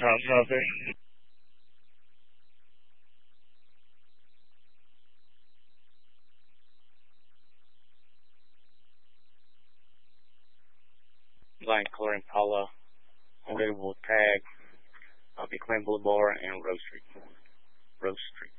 Nothing. Line Color Impala, Unbelievable Tag, McLean Boulevard, and Rose Street. Rose Street.